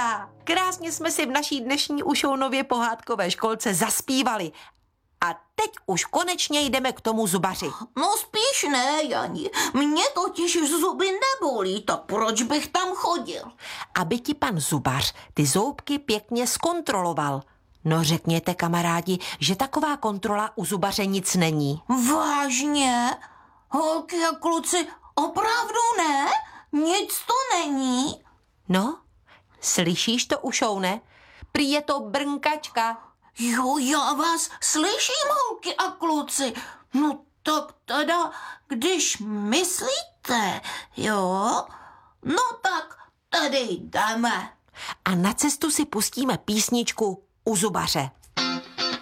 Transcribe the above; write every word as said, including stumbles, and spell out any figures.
hurá! Krásně jsme si v naší dnešní Ušounově pohádkové školce zaspívali. A teď už konečně jdeme k tomu zubaři. No spíš ne, Jani. Mě totiž zuby nebolí, tak proč bych tam chodil? Aby ti pan zubař ty zoubky pěkně zkontroloval. No řekněte, kamarádi, že taková kontrola u zubaře nic není. Vážně? Holky a kluci, opravdu ne? Nic to není? No, slyšíš to, Ušoune? Prý je to brnkačka. Jo, já vás slyším, holky a kluci. No tak teda, když myslíte, jo, no tak tady jdeme. A na cestu si pustíme písničku U zubaře.